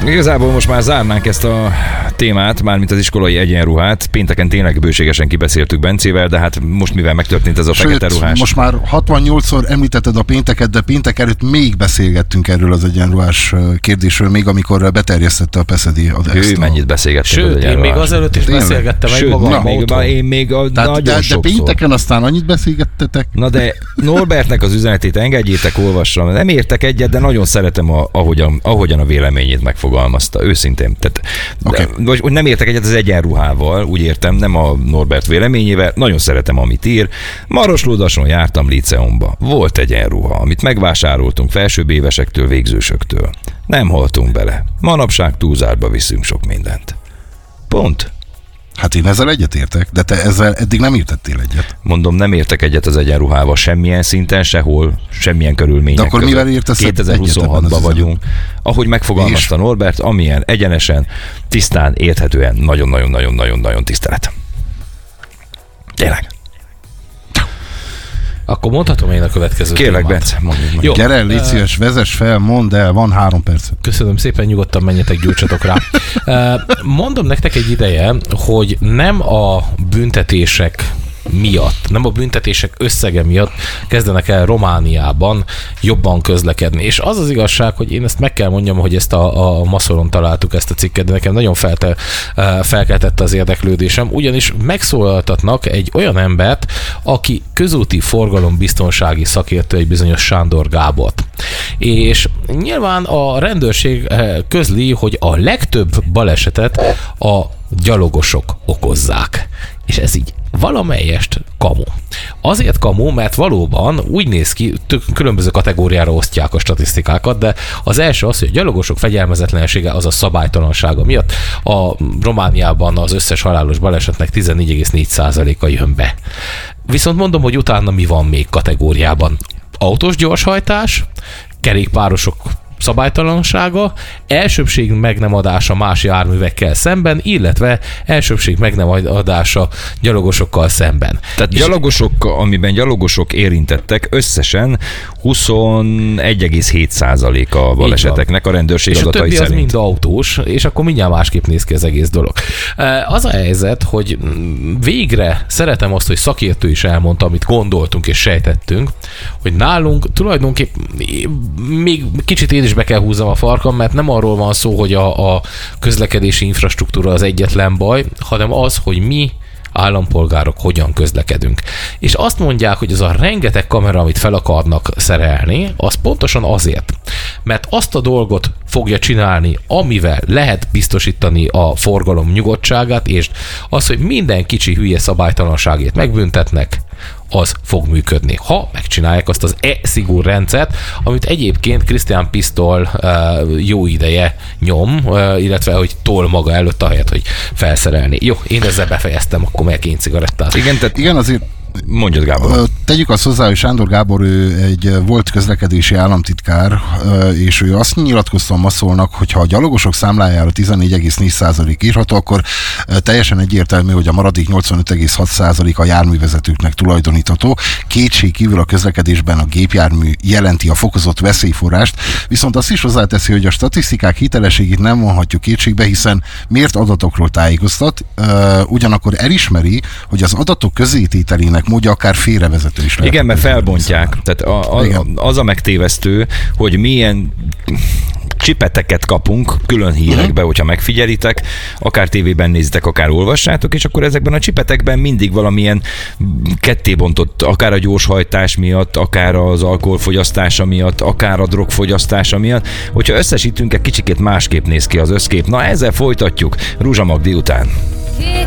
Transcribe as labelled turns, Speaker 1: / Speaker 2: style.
Speaker 1: Igazából most már zárnánk ezt a témát, mármint az iskolai egyenruhát. Pénteken tényleg bőségesen kibeszéltük Bencével, de hát most mivel megtörtént ez a fekete ruhás.
Speaker 2: Most már 68-szor említetted a pénteket, de péntek előtt még beszélgettünk erről az egyenruhás kérdésről, még amikor beterjesztette a Peszedi adást.
Speaker 1: Mennyit beszélgettünk az egyenruhás.
Speaker 3: Én még azelőtt is beszélgettem egy magam otthon.
Speaker 1: Én még nagyon
Speaker 2: de
Speaker 1: sokszor.
Speaker 2: pénteken aztán annyit beszélgettetek.
Speaker 1: Na de Norbertnek az üzenetét engedjétek, olvassam. Nem értek egyet, de nagyon szeretem, ahogyan a véleményét megfogalmazta. Őszintén. Tehát, vagy nem értek egyet az egyenruhával, úgy értem, nem a Norbert véleményével. Nagyon szeretem, amit ír. Maroslódason jártam liceumba. Volt egyenruha, amit megvásároltunk felsőbb évesektől, végzősöktől. Nem haltunk bele. Manapság túlzárba viszünk sok mindent. Pont.
Speaker 2: Hát én ezzel egyetértek, de te ezzel eddig nem értettél egyet.
Speaker 1: Mondom, nem értek egyet az egyenruhával semmilyen szinten, sehol, semmilyen körülmények
Speaker 2: de akkor
Speaker 1: között.
Speaker 2: Mivel értesz
Speaker 1: 2026-ban vagyunk. Ahogy megfogalmazta Norbert, amilyen egyenesen, tisztán, érthetően, nagyon-nagyon-nagyon-nagyon tisztelet. Tényleg.
Speaker 3: Akkor mondhatom én a következő
Speaker 1: Kérlek,
Speaker 3: témát.
Speaker 1: Bence, mondjuk.
Speaker 3: Jó.
Speaker 2: Gyere, légy szíves, vezess fel, mondd el, van 3 perc.
Speaker 3: Köszönöm szépen, nyugodtan menjetek, gyújtsatok rá. Mondom nektek egy ideje, hogy nem a büntetések miatt, nem a büntetések összege miatt kezdenek el Romániában jobban közlekedni. És az az igazság, hogy én ezt meg kell mondjam, hogy ezt a Maszoron találtuk ezt a cikket, de nekem nagyon felkeltette az érdeklődésem, ugyanis megszólaltatnak egy olyan embert, aki közúti forgalombiztonsági szakértő, egy bizonyos Sándor Gábort. És nyilván a rendőrség közli, hogy a legtöbb balesetet a gyalogosok okozzák. És ez így valamelyest kamu. Azért kamu, mert valóban úgy néz ki, különböző kategóriára osztják a statisztikákat, de az első az, hogy a gyalogosok fegyelmezetlensége, az a szabálytalansága miatt a Romániában az összes halálos balesetnek 14,4%-a jön be. Viszont mondom, hogy utána mi van még kategóriában. Autós gyorshajtás, kerékpárosok szabálytalansága, elsőbség meg nem adása más járművekkel szemben, illetve elsőbség meg nem adása gyalogosokkal szemben.
Speaker 1: Tehát gyalogosok, amiben gyalogosok érintettek, összesen 21,7% a baleseteknek a rendőrség adatai szerint.
Speaker 3: És a többi az mind autós, és akkor mindjárt másképp néz ki az egész dolog. Az a helyzet, hogy végre szeretem azt, hogy szakértő is elmondta, amit gondoltunk és sejtettünk, hogy nálunk tulajdonképp még kicsit én is be kell húzzam a farkam, mert nem arról van szó, hogy a közlekedési infrastruktúra az egyetlen baj, hanem az, hogy mi állampolgárok hogyan közlekedünk. És azt mondják, hogy az a rengeteg kamera, amit fel akarnak szerelni, az pontosan azért, mert azt a dolgot fogja csinálni, amivel lehet biztosítani a forgalom nyugodtságát, és az, hogy minden kicsi hülye szabálytalanságét megbüntetnek, az fog működni. Ha megcsinálják azt az e-szigúr rendszert, amit egyébként Christian Pistol jó ideje nyom, illetve hogy tol maga előtt ahelyett, hogy felszerelni. Jó, én ezzel befejeztem, akkor meg én cigarettát.
Speaker 2: Igen, azért
Speaker 1: mondjad, Gábor.
Speaker 2: Tegyük azt hozzá, hogy Sándor Gábor ő egy volt közlekedési államtitkár, és ő azt nyilatkozta a Maszolnak, hogy ha a gyalogosok számlájára 14,4% írható, akkor teljesen egyértelmű, hogy a maradék 85,6% a járművezetőknek tulajdonítható. Kétség kívül a közlekedésben a gépjármű jelenti a fokozott veszélyforrást, viszont azt is hozzáteszi, hogy a statisztikák hitelességét nem vonhatjuk kétségbe, hiszen mért adatokról tájékoztat, ugyanakkor elismeri, hogy az adatok közétételének módja akár félrevezető is lehet.
Speaker 1: Igen, mert felbontják. Tehát az a megtévesztő, hogy milyen csipeteket kapunk külön hírekbe, hogyha megfigyelitek, akár tévében nézitek, akár olvassátok, és akkor ezekben a csipetekben mindig valamilyen kettébontott, akár a gyorshajtás miatt, akár az alkoholfogyasztása miatt, akár a drogfogyasztása miatt. Hogyha összesítünk, egy kicsikét másképp néz ki az összkép. Na, ezzel folytatjuk Ruzsa Magdi után.